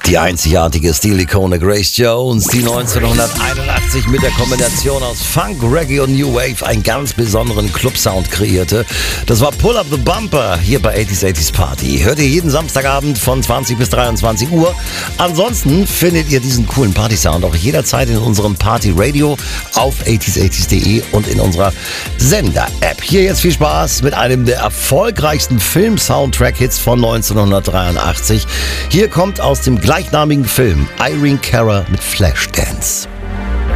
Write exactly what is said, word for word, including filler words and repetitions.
Die einzigartige Stilikone Grace Jones, die neunzehnhunderteinundachtzig mit der Kombination aus Funk, Reggae und New Wave einen ganz besonderen Club-Sound kreierte. Das war Pull Up the Bumper hier bei achtziger achtziger Party. Hört ihr jeden Samstagabend von zwanzig bis dreiundzwanzig Uhr. Ansonsten findet ihr diesen coolen Party-Sound auch jederzeit in unserem Party-Radio auf achtziger achtziger punkt de und in unserer Sender-App. Hier jetzt viel Spaß mit einem der erfolgreichsten Film-Soundtrack-Hits von neunzehnhundertdreiundachtzig. Hier kommt aus dem gleichnamigen Film Irene Cara mit Flashdance.